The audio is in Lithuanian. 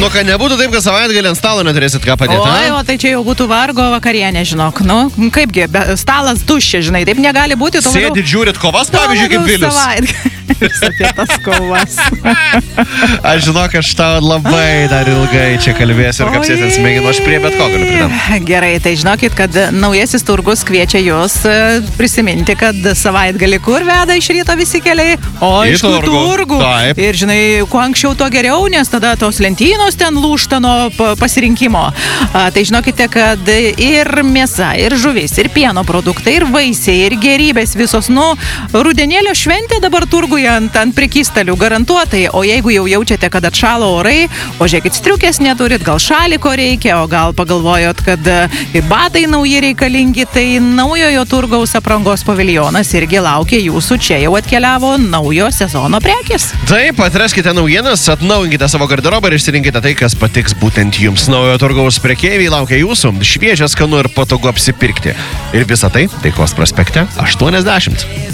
Nu, kad nebūtų taip, kad savaitgalį ant stalo neturėsit ką padėti. Oi, o tai čia jau būtų vargo vakarienė, žinok. Nu, kaipgi, stalas tuščias, žinai, taip negali būti. Sėdit, žiūrit kovas, pavyzdžiui, kaip Vilius. Apie tas kovas. Aš žinok, aš tau labai dar ilgai čia kalbėsiu ir kapsėsins mėginu, aš prie bet ko galiu pridėti. Gerai, tai žinokit, kad naujasis turgus kviečia jūs prisiminti, kad savaitgalį kur veda iš ryto visi keliai? O iš turgų. Taip. Ir žinai, kuo anksčiau to geriau, nes tada tos lentynos ten lūžta nuo pasirinkimo. Tai žinokite, kad ir mėsa, ir žuvis, ir pieno produktai, ir vaisiai, ir gerybės visos, rudenėlio šventė dabar turguje ant prekystalių garantuotai, o jeigu jau jaučiate, kad atšalo orai, o žiūrėkit, striukės neturit, gal šaliko reikia, o gal pagalvojot, kad batai nauji reikalingi, tai naujojo turgaus aprangos paviljonas irgi laukia jūsų, čia jau atkeliavo naujo sezono prekės. Taip, atraskite naujienas, atnaujinkite savo garderobą ir išsirinkite tai, kas patiks būtent jums. Naujojo turgaus prekeiviai laukia jūsų, šviežia, skanu ir patogu apsipirkti. Ir visą tai Taikos prospekte 80.